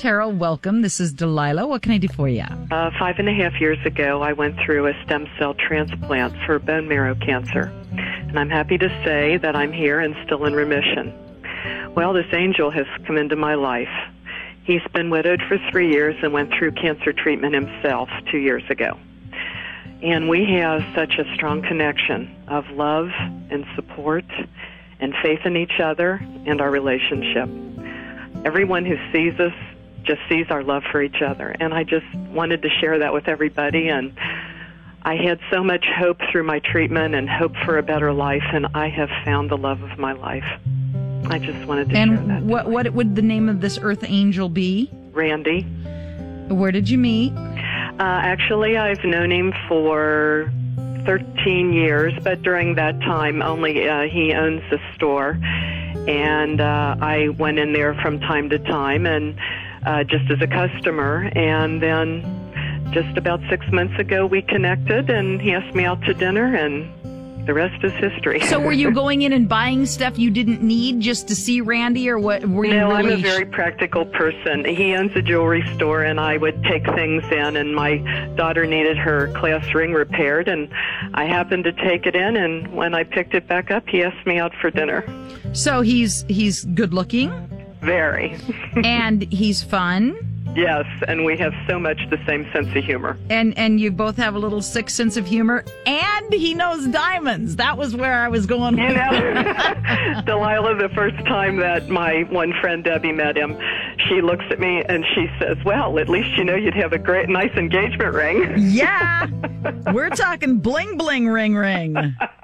Terrell, welcome. This is Delilah. What can I do for you? 5.5 years ago, I went through a stem cell transplant for bone marrow cancer. And I'm happy to say that I'm here and still in remission. Well, this angel has come into my life. He's been widowed for 3 years and went through cancer treatment himself 2 years ago. And we have such a strong connection of love and support and faith in each other and our relationship. Everyone who sees us just sees our love for each other. And I just wanted to share that with everybody. And I had so much hope through my treatment and hope for a better life, and I have found the love of my life. I just wanted to share that. And what would the name of this earth angel be? Randy. Where did you meet? Actually, I've known him for 13 years, but during that time, only he owns a store, and I went in there from time to time, and just as a customer, and then just about 6 months ago, we connected, and he asked me out to dinner, and the rest is history. So were you going in and buying stuff you didn't need just to see Randy, or what? Were you No, really I'm a very practical person. He owns a jewelry store, and I would take things in, and my daughter needed her class ring repaired, and I happened to take it in, and when I picked it back up, he asked me out for dinner. So he's good looking? Very. And he's fun? Yes, and we have so much the same sense of humor. And you both have a little sick sense of humor, and he knows diamonds. That was where I was going with it. Delilah, the first time that my one friend Debbie met him, she looks at me and she says, well, at least you know you'd have a nice engagement ring. Yeah, we're talking bling bling ring ring.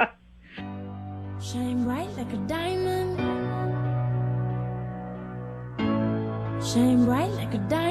Shine bright like a diamond. Shine bright like a diamond.